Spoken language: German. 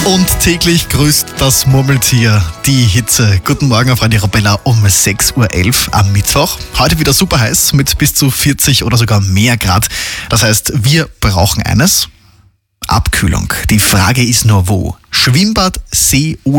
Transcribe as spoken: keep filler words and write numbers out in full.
Und täglich grüßt das Murmeltier die Hitze. Guten Morgen auf Radio Arabella um sechs Uhr elf am Mittwoch. Heute wieder super heiß mit bis zu vierzig oder sogar mehr Grad. Das heißt, wir brauchen eines: Abkühlung. Die Frage ist nur wo. Schwimmbad, See oder